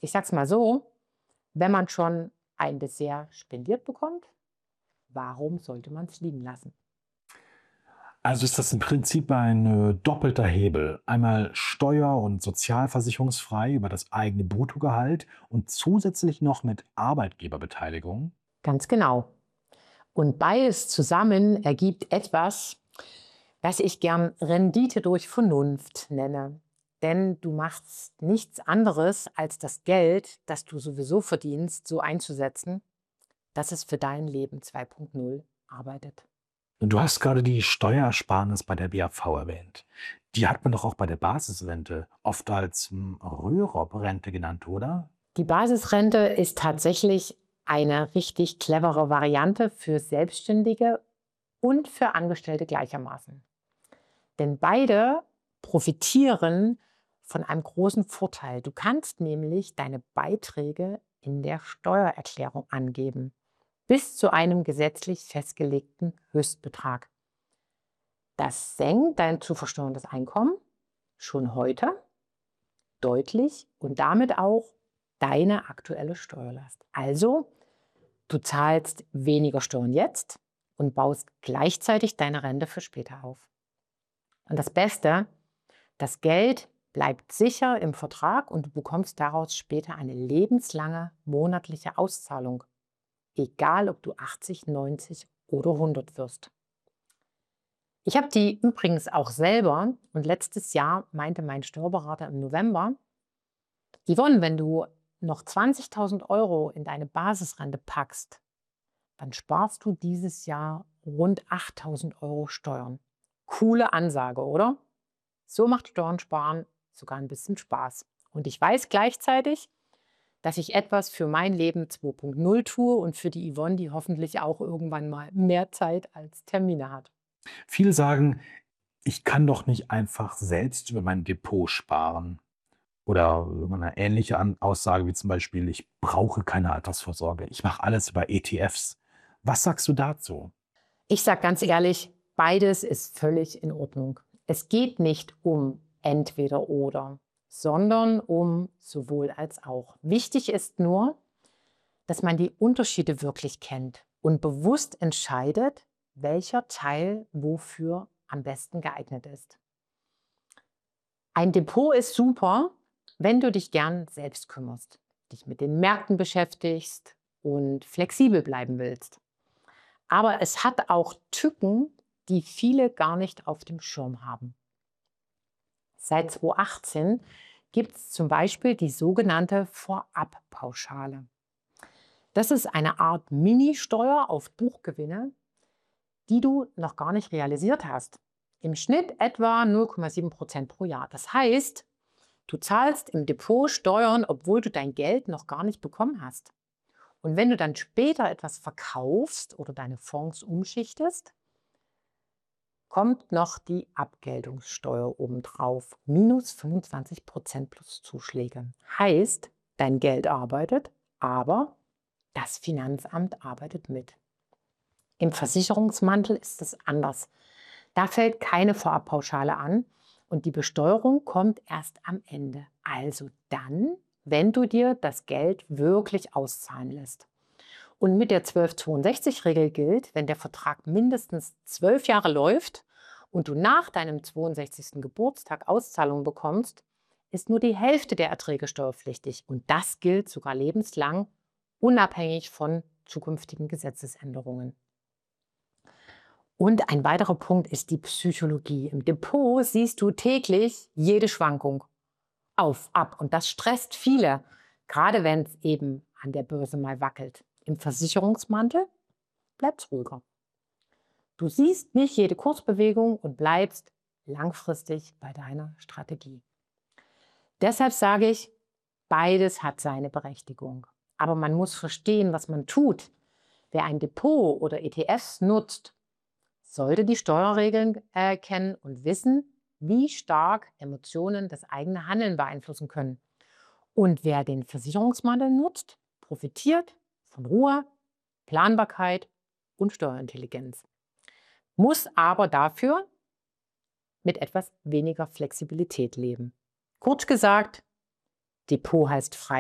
Ich sag's mal so, wenn man schon ein Dessert spendiert bekommt, warum sollte man es liegen lassen? Also ist das im Prinzip ein doppelter Hebel. Einmal steuer- und sozialversicherungsfrei über das eigene Bruttogehalt und zusätzlich noch mit Arbeitgeberbeteiligung. Ganz genau. Und beides zusammen ergibt etwas, was ich gern Rendite durch Vernunft nenne. Denn du machst nichts anderes, als das Geld, das du sowieso verdienst, so einzusetzen, dass es für dein Leben 2.0 arbeitet. Du hast gerade die Steuersparnis bei der BAV erwähnt. Die hat man doch auch bei der Basisrente oft als Rürup-Rente genannt, oder? Die Basisrente ist tatsächlich eine richtig clevere Variante für Selbstständige und für Angestellte gleichermaßen. Denn beide profitieren von einem großen Vorteil. Du kannst nämlich deine Beiträge in der Steuererklärung angeben, bis zu einem gesetzlich festgelegten Höchstbetrag. Das senkt dein zu versteuerndes Einkommen schon heute deutlich und damit auch deine aktuelle Steuerlast. Also, du zahlst weniger Steuern jetzt und baust gleichzeitig deine Rente für später auf. Und das Beste, das Geld bleibt sicher im Vertrag und du bekommst daraus später eine lebenslange monatliche Auszahlung, egal ob du 80, 90 oder 100 wirst. Ich habe die übrigens auch selber und letztes Jahr meinte mein Steuerberater im November, Yvonne, wenn du noch 20.000 Euro in deine Basisrente packst, dann sparst du dieses Jahr rund 8.000 Euro Steuern. Coole Ansage, oder? So macht Steuern sparen sogar ein bisschen Spaß. Und ich weiß gleichzeitig, dass ich etwas für mein Leben 2.0 tue und für die Yvonne, die hoffentlich auch irgendwann mal mehr Zeit als Termine hat. Viele sagen, ich kann doch nicht einfach selbst über mein Depot sparen. Oder eine ähnliche Aussage wie zum Beispiel, ich brauche keine Altersvorsorge. Ich mache alles über ETFs. Was sagst du dazu? Ich sage ganz ehrlich, beides ist völlig in Ordnung. Es geht nicht um entweder oder, sondern um sowohl als auch. Wichtig ist nur, dass man die Unterschiede wirklich kennt und bewusst entscheidet, welcher Teil wofür am besten geeignet ist. Ein Depot ist super, wenn du dich gern selbst kümmerst, dich mit den Märkten beschäftigst und flexibel bleiben willst. Aber es hat auch Tücken, die viele gar nicht auf dem Schirm haben. Seit 2018 gibt es zum Beispiel die sogenannte Vorabpauschale. Das ist eine Art Ministeuer auf Buchgewinne, die du noch gar nicht realisiert hast. Im Schnitt etwa 0,7% pro Jahr. Das heißt, du zahlst im Depot Steuern, obwohl du dein Geld noch gar nicht bekommen hast. Und wenn du dann später etwas verkaufst oder deine Fonds umschichtest, kommt noch die Abgeltungssteuer obendrauf. Minus 25% plus Zuschläge. Heißt, dein Geld arbeitet, aber das Finanzamt arbeitet mit. Im Versicherungsmantel ist es anders. Da fällt keine Vorabpauschale an und die Besteuerung kommt erst am Ende. Also dann, wenn du dir das Geld wirklich auszahlen lässt. Und mit der 1262-Regel gilt, wenn der Vertrag mindestens 12 Jahre läuft und du nach deinem 62. Geburtstag Auszahlungen bekommst, ist nur die Hälfte der Erträge steuerpflichtig. Und das gilt sogar lebenslang, unabhängig von zukünftigen Gesetzesänderungen. Und ein weiterer Punkt ist die Psychologie. Im Depot siehst du täglich jede Schwankung auf, ab. Und das stresst viele, gerade wenn es eben an der Börse mal wackelt. Im Versicherungsmantel bleibt es ruhiger. Du siehst nicht jede Kursbewegung und bleibst langfristig bei deiner Strategie. Deshalb sage ich, beides hat seine Berechtigung. Aber man muss verstehen, was man tut. Wer ein Depot oder ETFs nutzt, sollte die Steuerregeln kennen und wissen, wie stark Emotionen das eigene Handeln beeinflussen können. Und wer den Versicherungsmantel nutzt, profitiert von Ruhe, Planbarkeit und Steuerintelligenz, muss aber dafür mit etwas weniger Flexibilität leben. Kurz gesagt, Depot heißt frei.